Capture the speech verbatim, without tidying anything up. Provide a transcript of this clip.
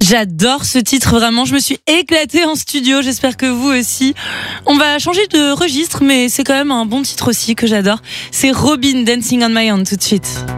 J'adore ce titre, vraiment, je me suis éclatée en studio, j'espère que vous aussi. On va changer de registre, mais c'est quand même un bon titre aussi que j'adore. C'est Robyn, Dancing on My Own, tout de suite.